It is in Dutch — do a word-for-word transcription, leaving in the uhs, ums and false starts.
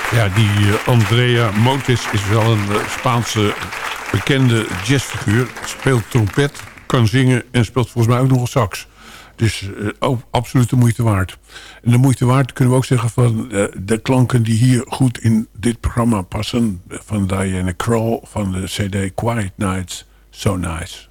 Ja, die uh, Andrea Motis is wel een uh, Spaanse bekende jazzfiguur. Speelt trompet, kan zingen en speelt volgens mij ook nog een sax. Dus uh, ook absoluut de moeite waard. En de moeite waard kunnen we ook zeggen van uh, de klanken die hier goed in dit programma passen. Van Diana Krall van de C D Quiet Nights, So Nice.